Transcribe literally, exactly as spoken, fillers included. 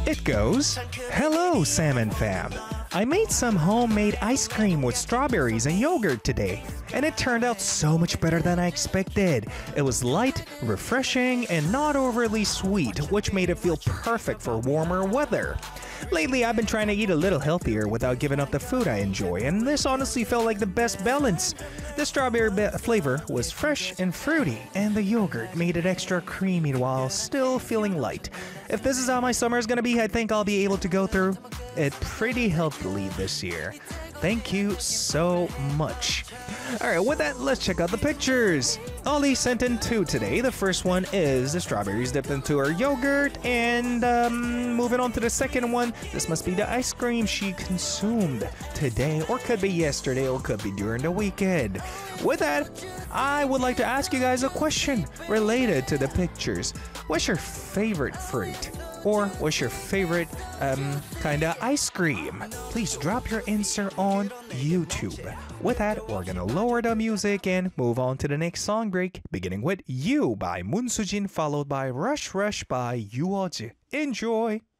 It goes, "Hello, Salmon Fam. I made some homemade ice cream with strawberries and yogurt today, and it turned out so much better than I expected. It was light, refreshing, and not overly sweet, which made it feel perfect for warmer weather. Lately, I've been trying to eat a little healthier without giving up the food I enjoy, and this honestly felt like the best balance. The strawberry be- flavor was fresh and fruity, and the yogurt made it extra creamy while still feeling light. If this is how my summer is gonna be, I think I'll be able to go through it pretty healthily this year. Thank you so much." Alright, with that, let's check out the pictures. Ollie sent in two today. The first one is the strawberries dipped into her yogurt, and um, moving on to the second one, this must be the ice cream she consumed today, or could be yesterday, or could be during the weekend. With that, I would like to ask you guys a question related to the pictures. What's your favorite fruit? Or what's your favorite um, kind of ice cream? Please drop your answer on YouTube. With that, we're gonna lower the music and move on to the next song break, beginning with You by Moon Sujin, followed by Rush Rush by Yuoji. Enjoy!